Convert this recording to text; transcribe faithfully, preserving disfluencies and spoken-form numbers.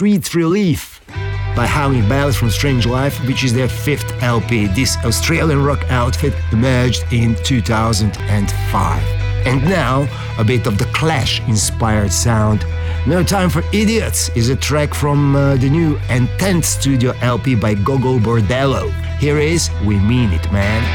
Sweet Relief by Howling Bells from Strange Life, which is their fifth L P. This Australian rock outfit emerged in two thousand five. And now, a bit of the Clash-inspired sound. No Time for Idiots is a track from uh, the new and tenth studio L P by Gogol Bordello. Here is We Mean It, Man.